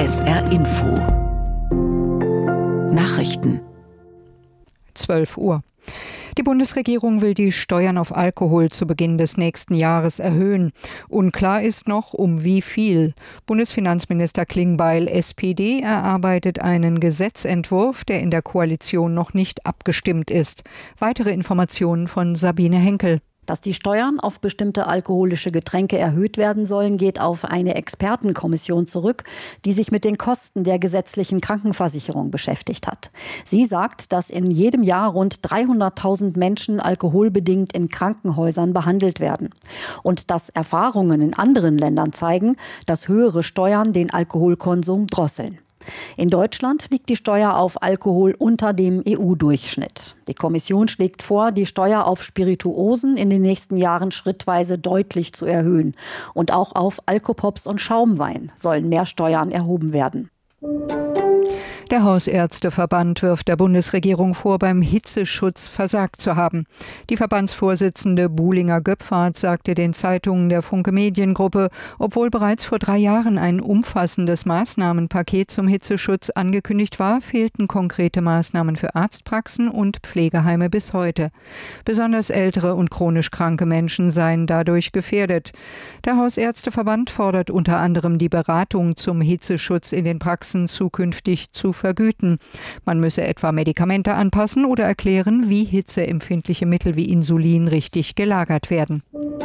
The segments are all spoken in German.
SR Info Nachrichten 12 Uhr. Die Bundesregierung will die Steuern auf Alkohol zu Beginn des nächsten Jahres erhöhen. Unklar ist noch, um wie viel. Bundesfinanzminister Klingbeil, SPD, erarbeitet einen Gesetzentwurf, der in der Koalition noch nicht abgestimmt ist. Weitere Informationen von Sabine Henkel. Dass die Steuern auf bestimmte alkoholische Getränke erhöht werden sollen, geht auf eine Expertenkommission zurück, die sich mit den Kosten der gesetzlichen Krankenversicherung beschäftigt hat. Sie sagt, dass in jedem Jahr rund 300.000 Menschen alkoholbedingt in Krankenhäusern behandelt werden. Und dass Erfahrungen in anderen Ländern zeigen, dass höhere Steuern den Alkoholkonsum drosseln. In Deutschland liegt die Steuer auf Alkohol unter dem EU-Durchschnitt. Die Kommission schlägt vor, die Steuer auf Spirituosen in den nächsten Jahren schrittweise deutlich zu erhöhen. Und auch auf Alkopops und Schaumwein sollen mehr Steuern erhoben werden. Der Hausärzteverband wirft der Bundesregierung vor, beim Hitzeschutz versagt zu haben. Die Verbandsvorsitzende Buhlinger-Göpfert sagte den Zeitungen der Funke Mediengruppe, obwohl bereits vor 3 Jahren ein umfassendes Maßnahmenpaket zum Hitzeschutz angekündigt war, fehlten konkrete Maßnahmen für Arztpraxen und Pflegeheime bis heute. Besonders ältere und chronisch kranke Menschen seien dadurch gefährdet. Der Hausärzteverband fordert unter anderem die Beratung zum Hitzeschutz in den Praxen zukünftig zu vergüten. Man müsse etwa Medikamente anpassen oder erklären, wie hitzeempfindliche Mittel wie Insulin richtig gelagert werden.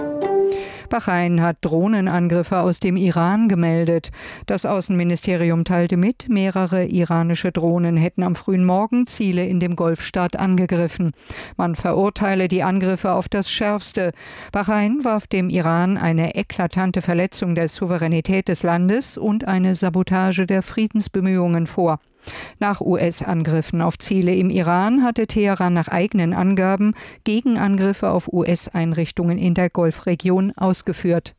Bahrain hat Drohnenangriffe aus dem Iran gemeldet. Das Außenministerium teilte mit, mehrere iranische Drohnen hätten am frühen Morgen Ziele in dem Golfstaat angegriffen. Man verurteile die Angriffe auf das Schärfste. Bahrain warf dem Iran eine eklatante Verletzung der Souveränität des Landes und eine Sabotage der Friedensbemühungen vor. Nach US-Angriffen auf Ziele im Iran hatte Teheran nach eigenen Angaben Gegenangriffe auf US-Einrichtungen in der Golfregion ausgeführt.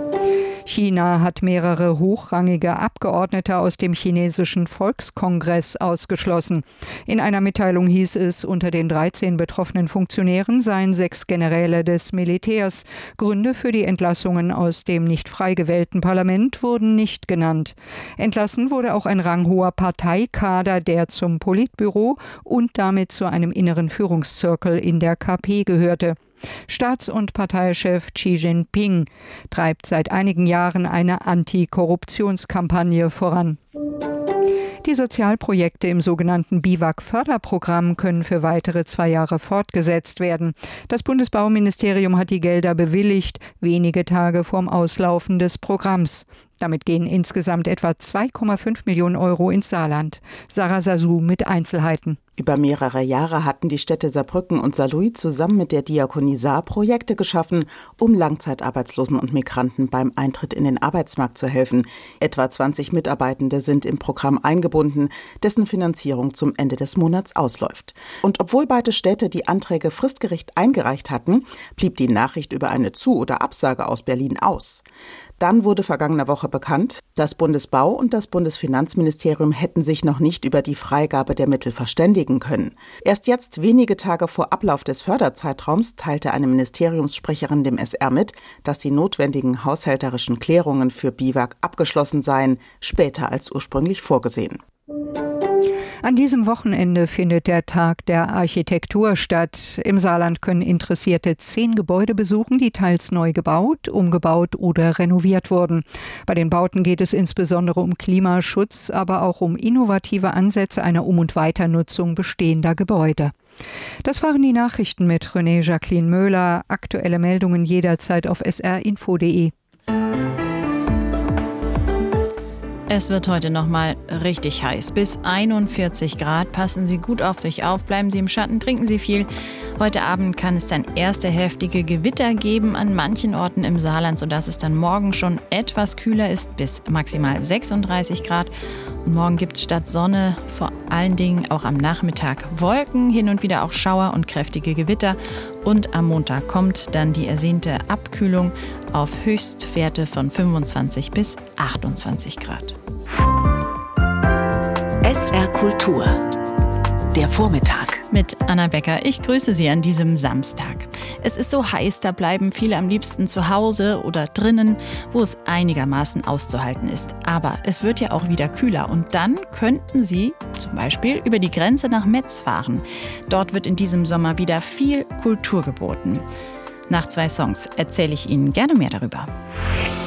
China hat mehrere hochrangige Abgeordnete aus dem chinesischen Volkskongress ausgeschlossen. In einer Mitteilung hieß es, unter den 13 betroffenen Funktionären seien 6 Generäle des Militärs. Gründe für die Entlassungen aus dem nicht frei gewählten Parlament wurden nicht genannt. Entlassen wurde auch ein ranghoher Parteikader, der zum Politbüro und damit zu einem inneren Führungszirkel in der KP gehörte. Staats- und Parteichef Xi Jinping treibt seit einigen Jahren eine Antikorruptionskampagne voran. Die Sozialprojekte im sogenannten BIWAG-Förderprogramm können für weitere 2 Jahre fortgesetzt werden. Das Bundesbauministerium hat die Gelder bewilligt, wenige Tage vorm Auslaufen des Programms. Damit gehen insgesamt etwa 2,5 Millionen Euro ins Saarland. Sarah Sasu mit Einzelheiten. Über mehrere Jahre hatten die Städte Saarbrücken und Saarlouis zusammen mit der Diakonie Saar Projekte geschaffen, um Langzeitarbeitslosen und Migranten beim Eintritt in den Arbeitsmarkt zu helfen. Etwa 20 Mitarbeitende sind im Programm eingebunden, dessen Finanzierung zum Ende des Monats ausläuft. Und obwohl beide Städte die Anträge fristgerecht eingereicht hatten, blieb die Nachricht über eine Zu- oder Absage aus Berlin aus. Dann wurde vergangene Woche bekannt, das Bundesbau- und das Bundesfinanzministerium hätten sich noch nicht über die Freigabe der Mittel verständigen können. Erst jetzt, wenige Tage vor Ablauf des Förderzeitraums, teilte eine Ministeriumssprecherin dem SR mit, dass die notwendigen haushälterischen Klärungen für BIWAG abgeschlossen seien, später als ursprünglich vorgesehen. An diesem Wochenende findet der Tag der Architektur statt. Im Saarland können Interessierte 10 Gebäude besuchen, die teils neu gebaut, umgebaut oder renoviert wurden. Bei den Bauten geht es insbesondere um Klimaschutz, aber auch um innovative Ansätze einer Um- und Weiternutzung bestehender Gebäude. Das waren die Nachrichten mit René Jacqueline Möhler. Aktuelle Meldungen jederzeit auf srinfo.de. Es wird heute nochmal richtig heiß. Bis 41 Grad. Passen Sie gut auf sich auf, bleiben Sie im Schatten, trinken Sie viel. Heute Abend kann es dann erste heftige Gewitter geben an manchen Orten im Saarland, sodass es dann morgen schon etwas kühler ist, bis maximal 36 Grad. Und morgen gibt es statt Sonne vor allen Dingen auch am Nachmittag Wolken, hin und wieder auch Schauer und kräftige Gewitter. Und am Montag kommt dann die ersehnte Abkühlung auf Höchstwerte von 25 bis 28 Grad. SR Kultur. Der Vormittag. Mit Anna Becker. Ich grüße Sie an diesem Samstag. Es ist so heiß, da bleiben viele am liebsten zu Hause oder drinnen, wo es einigermaßen auszuhalten ist. Aber es wird ja auch wieder kühler und dann könnten Sie zum Beispiel über die Grenze nach Metz fahren. Dort wird in diesem Sommer wieder viel Kultur geboten. Nach 2 Songs erzähle ich Ihnen gerne mehr darüber.